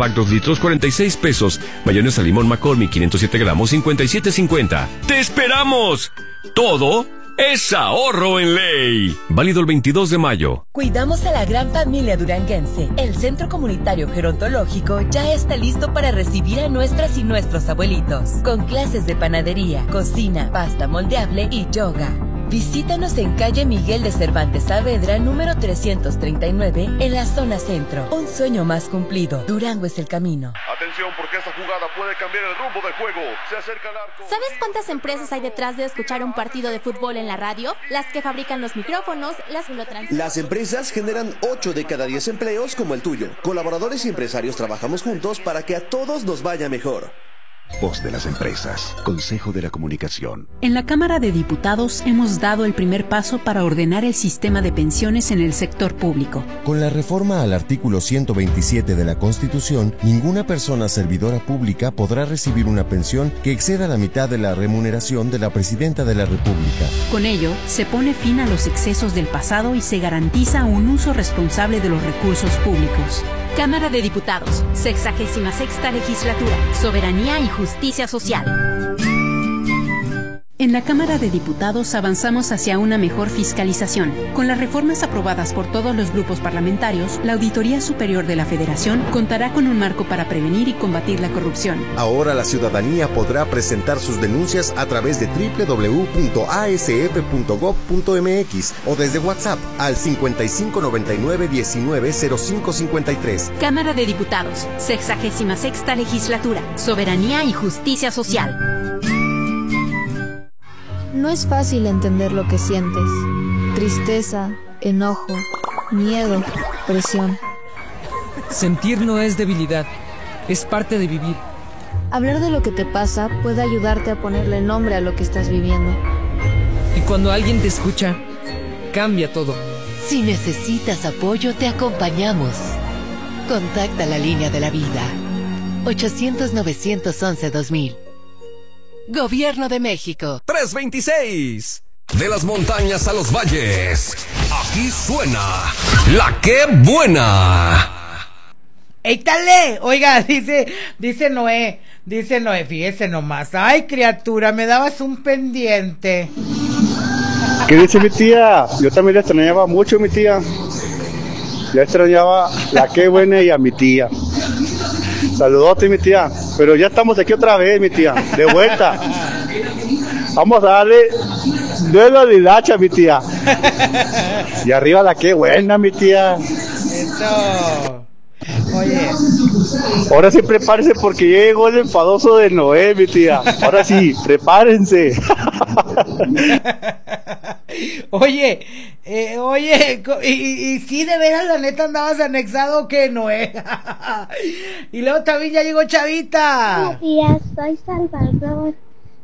pack 2 litros, 46 pesos. Mayonesa limón McCormick, 507 gramos, 57.50. ¡Te esperamos! Todo es ahorro en ley. Válido el 22 de mayo. Cuidamos a la gran familia duranguense. El Centro Comunitario Gerontológico ya está listo para recibir a nuestras y nuestros abuelitos, con clases de panadería, cocina, pasta moldeable y yoga. Visítanos en calle Miguel de Cervantes Saavedra, número 339, en la zona centro. Un sueño más cumplido. Durango es el camino. Atención, porque esta jugada puede cambiar el rumbo del juego. Se acerca el arco. ¿Sabes cuántas empresas hay detrás de escuchar un partido de fútbol en la radio? Las que fabrican los micrófonos, las que lo transmiten. Las empresas generan 8 de cada 10 empleos como el tuyo. Colaboradores y empresarios trabajamos juntos para que a todos nos vaya mejor. Voz de las empresas. Consejo de la Comunicación. En la Cámara de Diputados hemos dado el primer paso para ordenar el sistema de pensiones en el sector público. Con la reforma al artículo 127 de la Constitución, ninguna persona servidora pública podrá recibir una pensión que exceda la mitad de la remuneración de la Presidenta de la República. Con ello, se pone fin a los excesos del pasado y se garantiza un uso responsable de los recursos públicos. Cámara de Diputados, 66ª Legislatura, Soberanía y Justicia Social. En la Cámara de Diputados avanzamos hacia una mejor fiscalización. Con las reformas aprobadas por todos los grupos parlamentarios, la Auditoría Superior de la Federación contará con un marco para prevenir y combatir la corrupción. Ahora la ciudadanía podrá presentar sus denuncias a través de www.asf.gov.mx o desde WhatsApp al 5599190553. Cámara de Diputados, 66ª Legislatura, Soberanía y Justicia Social. No es fácil entender lo que sientes. Tristeza, enojo, miedo, presión. Sentir no es debilidad, es parte de vivir. Hablar de lo que te pasa puede ayudarte a ponerle nombre a lo que estás viviendo. Y cuando alguien te escucha, cambia todo. Si necesitas apoyo, te acompañamos. Contacta la línea de la vida. 800-911-2000. Gobierno de México. 326. De las montañas a los valles. Aquí suena La Que Buena. ¡Éitale! Oiga, dice Noé, fíjese nomás. Ay, criatura, me dabas un pendiente. ¿Qué dice mi tía? Yo también la extrañaba mucho, mi tía. Ya extrañaba La Que Buena y a mi tía. Saludote, mi tía. Pero ya estamos aquí otra vez, mi tía. De vuelta. Vamos a darle duelo de hilacha, mi tía. Y arriba La Que Buena, mi tía. Eso. Oye. Ahora sí prepárense porque ya llegó el enfadoso de Noé, mi tía. Ahora sí, prepárense. Oye, y sí, de veras, la neta, andabas anexado que Noé. Y luego también ya llegó Chavita. Buenos días, soy Salvador.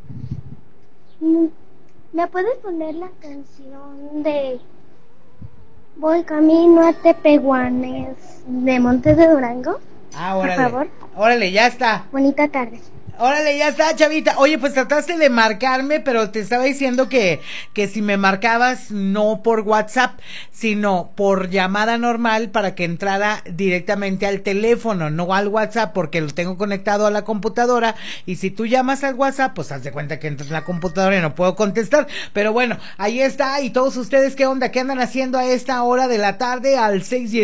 ¿Me puedes poner la canción de Voy camino a Tepehuanes de Montes de Durango? Órale, por favor. Órale, ya está. Bonita tarde. Órale, ya está, Chavita. Oye, pues trataste de marcarme, pero te estaba diciendo que si me marcabas no por WhatsApp, sino por llamada normal para que entrara directamente al teléfono, no al WhatsApp, porque lo tengo conectado a la computadora. Y si tú llamas al WhatsApp, pues haz de cuenta que entras en la computadora y no puedo contestar. Pero bueno, ahí está. Y todos ustedes, ¿qué onda? ¿Qué andan haciendo a esta hora de la tarde? Al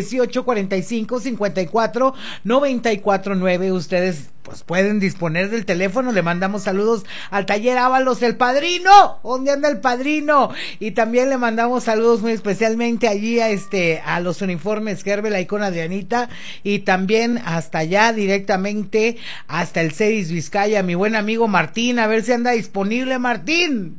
618-45-54-949. Ustedes pues pueden disponer del teléfono. Le mandamos saludos al Taller Ábalos, el padrino. ¿Dónde anda el padrino? Y también le mandamos saludos muy especialmente allí a los uniformes Gerber, ahí con Adrianita, y también hasta allá directamente hasta el Ceris Vizcaya, mi buen amigo Martín, a ver si anda disponible, Martín.